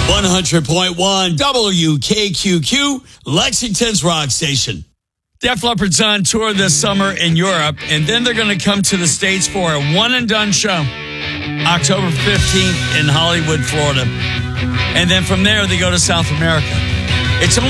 100.1 WKQQ, Lexington's rock station. Def Leppard's on tour this summer in Europe, and then they're going to come to the States for a one-and-done show, October 15th in Hollywood, Florida. And then from there, they go to South America. It's only